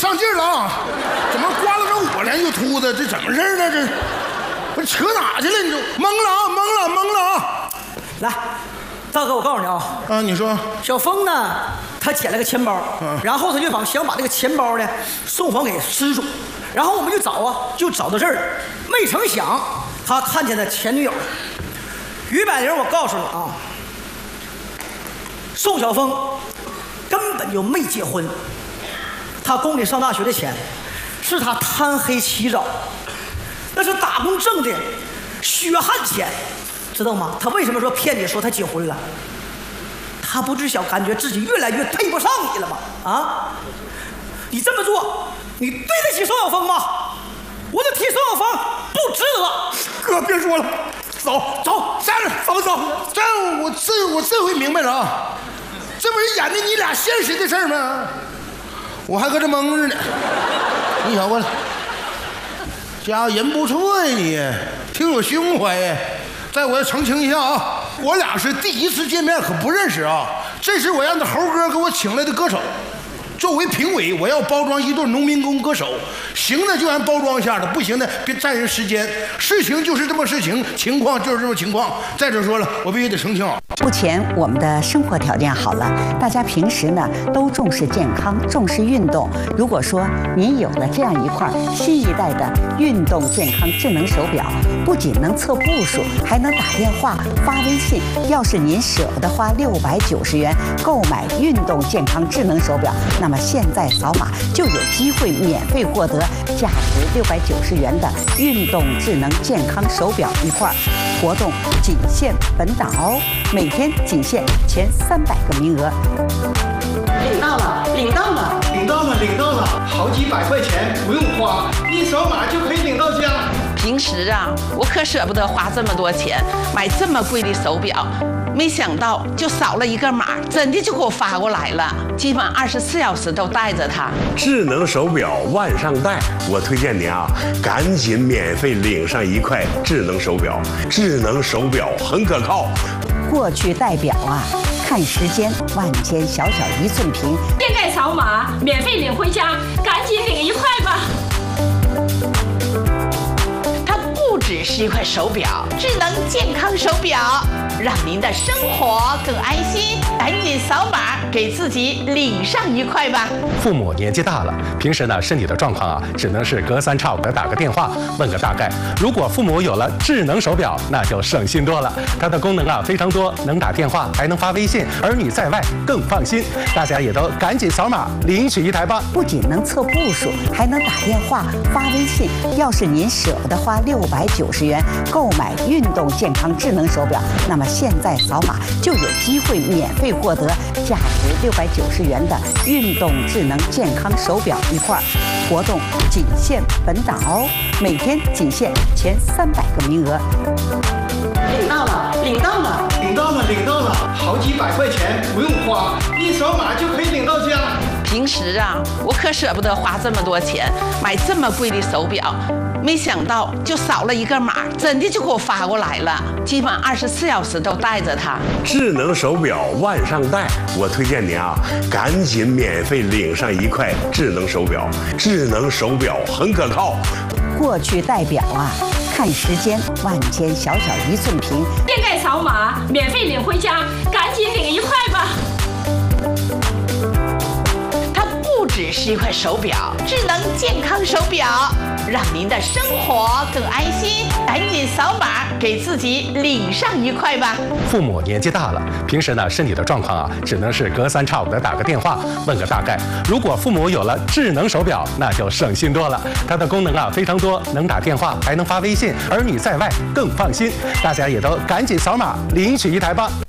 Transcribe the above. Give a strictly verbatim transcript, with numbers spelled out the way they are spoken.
上劲儿了啊！怎么刮了个我连又秃子？这怎么事呢？这不扯哪去了？你就懵了啊！懵了，懵了啊！ 来，大哥，我告诉你啊， 啊，你说小峰呢，他捡了个钱包， 嗯、 然后他就把想把这个钱包呢送还给失主，然后我们就找啊，就找到这儿了，没成想他看见了前女友于百灵。我告诉你啊，宋晓峰根本就没结婚，他供你上大学的钱是他贪黑起早，那是打工挣的血汗钱，知道吗？他为什么说骗你说他结婚了？他不知晓感觉自己越来越配不上你了吗？啊，你这么做你对得起宋晓峰吗？我就替宋晓峰不值得。 哥别说了，走走下来，走走。这我这我这回明白了啊，这不是演的你俩现实的事儿吗？我还搁这蒙着呢。你瞧我，家伙人不错呀，你挺有胸怀呀。再我要澄清一下啊，我俩是第一次见面，可不认识啊。这是我让那猴哥给我请来的歌手，作为评委，我要包装一对农民工歌手，行的就按包装一下的，不行的别占人时间。事情就是这么事情，情况就是这么情况。再者说了，我必须得澄清好。 目前我们的生活条件好了，大家平时呢都重视健康，重视运动。如果说您有了这样一块新一代的运动健康智能手表，不仅能测步数，还能打电话、发微信。要是您舍不得花六百九十元购买运动健康智能手表，那么现在扫码就有机会免费获得价值六百九十元的运动智能健康手表一块。活动仅限本档哦，每天仅限前三百个名额。 领到了，领到了，领到了，领到了，好几百块钱不用花，一扫码就可以领到家。 平时啊，我可舍不得花这么多钱买这么贵的手表，没想到就扫了一个码，真的就给我发过来了，基本二十四小时都带着它。 智能手表万上带，我推荐您啊，赶紧免费领上一块智能手表。智能手表很可靠。 过去戴表啊，看时间，万千小小一寸平。 现在扫码免费领回家，赶紧领一块吧。 不只是一块手表，智能健康手表，让您的生活更安心。赶紧扫码给自己领上一块吧。 父母年纪大了，平时呢身体的状况啊，只能是隔三差五的打个电话问个大概。如果父母有了智能手表，那就省心多了。它的功能啊非常多，能打电话，还能发微信，儿女在外更放心。大家也都赶紧扫码领取一台吧。 不仅能测步数，还能打电话、发微信。要是您舍不得花六百九十元购买运动健康智能手表，那么现在扫码就有机会免费获得价值六百九十元的运动智能健康手表一块。活动仅限本档哦，每天仅限前三百个名额。 领到了，领到了，领到了，领到了，好几百块钱不用花，一扫码就可以领到家。 平时啊，我可舍不得花这么多钱买这么贵的手表，没想到就扫了一个码，真的就给我发过来了，基本二十四小时都带着它。 智能手表万上带，我推荐您啊，赶紧免费领上一块智能手表。智能手表很可靠。 过去戴表啊，看时间，万千小小一寸平。 现在扫码免费领回家，赶紧领一块吧。 不只是一块手表，智能健康手表，让您的生活更安心。赶紧扫码给自己领上一块吧。 父母年纪大了，平时呢身体的状况啊，只能是隔三差五的打个电话问个大概。如果父母有了智能手表，那就省心多了。它的功能啊非常多，能打电话，还能发微信，儿女在外更放心。大家也都赶紧扫码领取一台吧。